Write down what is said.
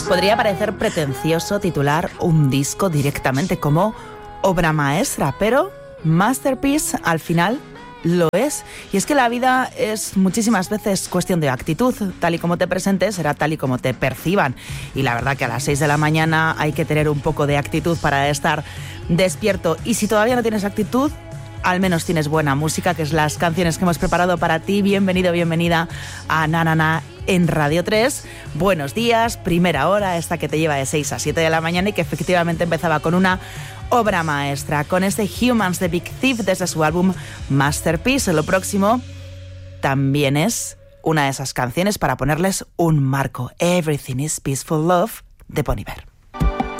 Podría parecer pretencioso titular un disco directamente como obra maestra, pero masterpiece al final lo es. Y es que la vida es muchísimas veces cuestión de actitud. Tal y como te presentes será tal y como te perciban. Y la verdad que a las 6 de la mañana hay que tener un poco de actitud para estar despierto. Y si todavía no tienes actitud, al menos tienes buena música, que es las canciones que hemos preparado para ti. Bienvenido, bienvenida a Na Na Na en Radio 3. Buenos días, primera hora, esta que te lleva de 6 a 7 de la mañana y que efectivamente empezaba con una obra maestra, con este Humans de Big Thief desde su álbum Masterpiece. Lo próximo también es una de esas canciones para ponerles un marco. Everything is Peaceful Love de Bon Iver.